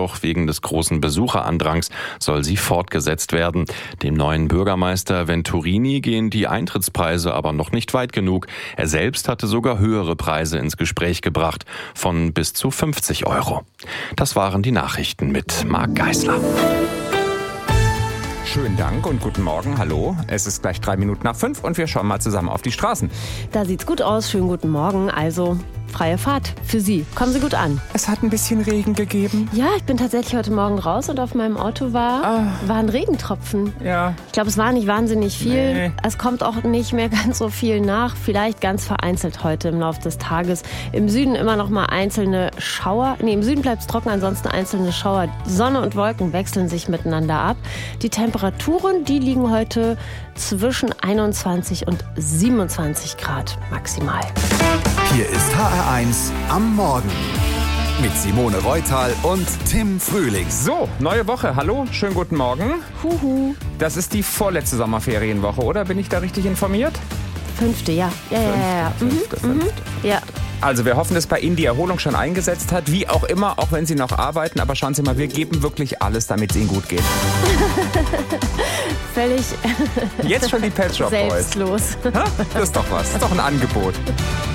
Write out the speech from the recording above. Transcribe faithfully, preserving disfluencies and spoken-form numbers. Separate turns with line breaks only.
doch wegen des großen Besucherandrangs soll sie fortgesetzt werden. Dem neuen Bürgermeister Venturini gehen die Eintrittspreise aber noch nicht weit genug. Er selbst hatte sogar höhere Preise ins Gespräch gebracht, von bis zu fünfzig Euro. Das waren die Nachrichten mit Marc Geisler.
Schönen Dank und guten Morgen. Hallo, es ist gleich drei Minuten nach fünf und wir schauen mal zusammen auf die Straßen.
Da sieht's gut aus. Schönen guten Morgen. Also freie Fahrt für Sie. Kommen Sie gut an.
Es hat ein bisschen Regen gegeben.
Ja, ich bin tatsächlich heute Morgen raus und auf meinem Auto war,
Ah.
waren Regentropfen.
Ja.
Ich glaube, es war nicht wahnsinnig viel.
Nee.
Es kommt auch nicht mehr ganz so viel nach. Vielleicht ganz vereinzelt heute im Laufe des Tages. Im Süden immer noch mal einzelne Schauer. Nee, im Süden bleibt es trocken, ansonsten einzelne Schauer. Sonne und Wolken wechseln sich miteinander ab. Die Temperaturen, die liegen heute zwischen einundzwanzig und siebenundzwanzig Grad maximal.
Hier ist H R eins am Morgen mit Simone Reutal und Tim Frühling.
So, neue Woche. Hallo, schönen guten Morgen.
Huhu.
Das ist die vorletzte Sommerferienwoche, oder? Bin ich da richtig informiert?
Fünfte, ja. Ja, ja, ja. ja.
Fünfte,
Mhm.
fünfte.
Mhm. Ja.
Also wir hoffen, dass bei Ihnen die Erholung schon eingesetzt hat, wie auch immer, auch wenn Sie noch arbeiten. Aber schauen Sie mal, wir geben wirklich alles, damit es Ihnen gut geht.
Völlig
Jetzt schon die Pet Shop Boys.
selbstlos.
Ha? Das ist doch was, das ist doch ein Angebot.